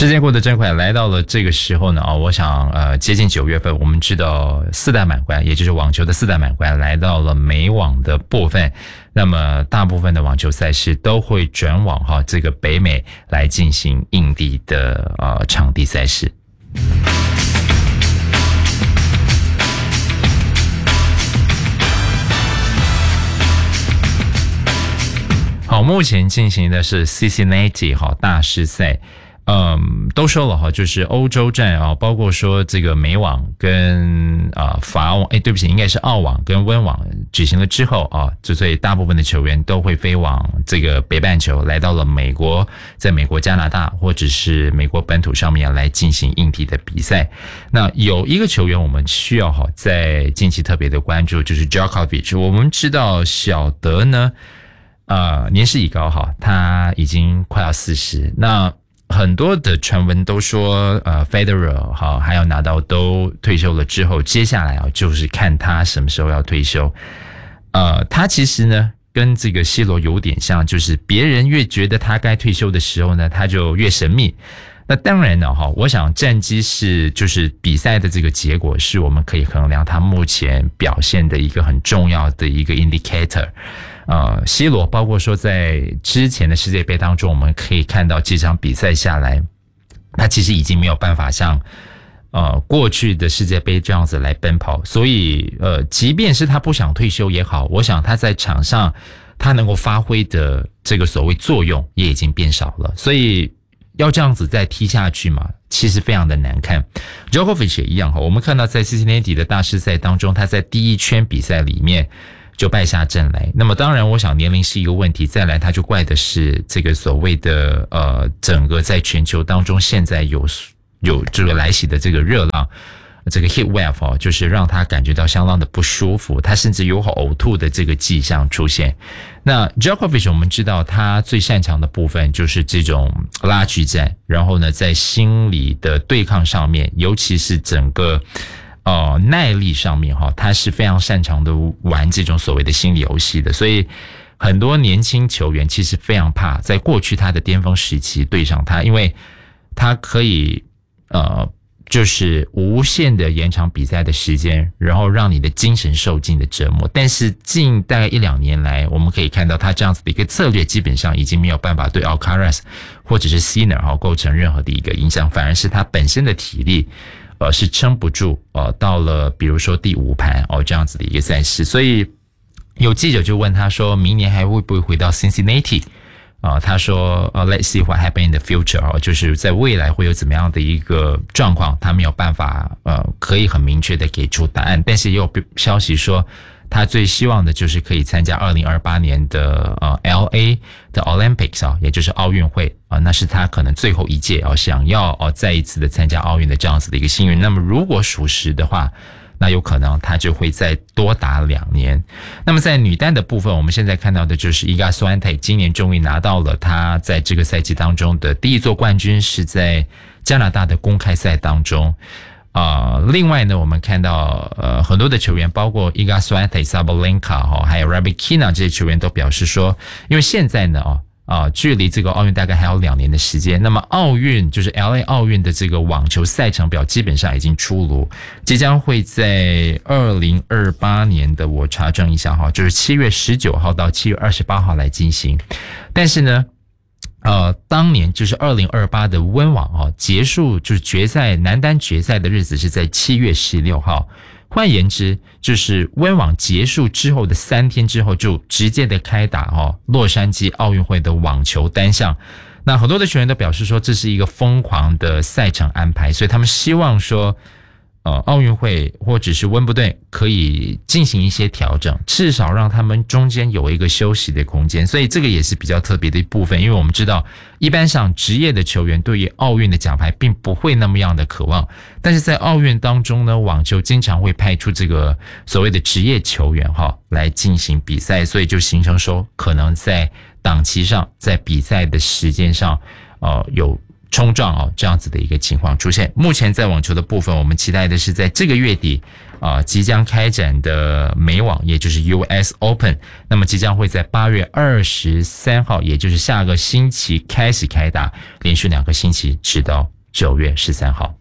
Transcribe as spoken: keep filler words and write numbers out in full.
时间过得真快，来到了这个时候呢啊，我想呃接近九月份，我们知道四大满贯，也就是网球的四大满贯来到了美网的部分，那么大部分的网球赛事都会转往哈这个北美来进行印地的呃场地赛事。好，目前进行的是 Cincinnati 哈大师赛。嗯，都说了哈，就是欧洲站啊，包括说这个美网跟啊法网，哎，对不起，应该是澳网跟温网举行了之后啊，所以大部分的球员都会飞往这个北半球，来到了美国，在美国、加拿大或者是美国本土上面来进行硬体的比赛。那有一个球员我们需要哈，在近期特别的关注，就是 Djokovic。我们知道小德呢，呃，年事已高哈，他已经快要四十，那很多的传闻都说，呃 ，Federer 哈，还有拿到都退休了之后，接下来啊，就是看他什么时候要退休。呃，他其实呢，跟这个 C 罗有点像，就是别人越觉得他该退休的时候呢，他就越神秘。那当然了哈，我想战绩是就是比赛的这个结果是我们可以衡量他目前表现的一个很重要的一个 indicator。呃 ，C 罗包括说在之前的世界杯当中，我们可以看到几场比赛下来，他其实已经没有办法像呃过去的世界杯这样子来奔跑，所以呃，即便是他不想退休也好，我想他在场上他能够发挥的这个所谓作用也已经变少了，所以要这样子再踢下去嘛，其实非常的难看。Djokovic 也一样哈，我们看到在 Cincinnati 的大师赛当中，他在第一圈比赛里面就败下阵来。那么当然我想年龄是一个问题，再来他就怪的是这个所谓的呃整个在全球当中现在有有这个来袭的这个热浪，这个 heat wave 哦，就是让他感觉到相当的不舒服，他甚至有呕吐的这个迹象出现。那 Djokovic 我们知道他最擅长的部分就是这种拉锯战，然后呢在心理的对抗上面，尤其是整个呃耐力上面哈，他是非常擅长的玩这种所谓的心理游戏的，所以很多年轻球员其实非常怕在过去他的巅峰时期对上他，因为他可以呃就是无限的延长比赛的时间，然后让你的精神受尽的折磨。但是近大概一两年来，我们可以看到他这样子的一个策略基本上已经没有办法对 Alcaraz 或者是 Sinner 构成任何的一个影响，反而是他本身的体力呃是撑不住呃到了比如说第五盘哦这样子的一个赛事。所以有记者就问他说明年还会不会回到 Cincinnati？啊、呃，他说呃 ，Let's see what happen in the future 哦，就是在未来会有怎么样的一个状况，他没有办法呃可以很明确的给出答案。但是也有消息说，他最希望的就是可以参加二零二八年的呃 L A 的 Olympics 啊、哦，也就是奥运会啊、呃，那是他可能最后一届啊、哦，想要哦再一次的参加奥运的这样子的一个幸运。那么如果属实的话，那有可能他就会再多打两年。那么在女单的部分，我们现在看到的就是 Iga Swiatek 今年终于拿到了他在这个赛季当中的第一座冠军，是在加拿大的公开赛当中。啊、呃，另外呢，我们看到呃很多的球员，包括 Iga Swiatek、Sabalenka 哈，还有 Rybakina 这些球员都表示说，因为现在呢哦。啊，距离这个奥运大概还有两年的时间。那么奥运就是 L A 奥运的这个网球赛程表基本上已经出炉，即将会在二零二八年的我查证一下哈，就是七月十九号到七月二十八号来进行。但是呢，呃，当年就是二零二八的温网啊结束，就是决赛男单决赛的日子是在七月十六号。换言之，就是温网结束之后的三天之后，就直接的开打哦，洛杉矶奥运会的网球单项。那很多的球员都表示说，这是一个疯狂的赛程安排，所以他们希望说，呃，奥运会或者是温布顿可以进行一些调整，至少让他们中间有一个休息的空间。所以这个也是比较特别的一部分，因为我们知道，一般上职业的球员对于奥运的奖牌并不会那么样的渴望，但是在奥运当中呢，网球经常会派出这个所谓的职业球员哈来进行比赛，所以就形成说，可能在档期上，在比赛的时间上，呃，有冲撞哦这样子的一个情况出现。目前在网球的部分，我们期待的是在这个月底啊、呃、即将开展的美网，也就是 U S Open， 那么即将会在八月二十三号，也就是下个星期开始开打，连续两个星期直到九月十三号。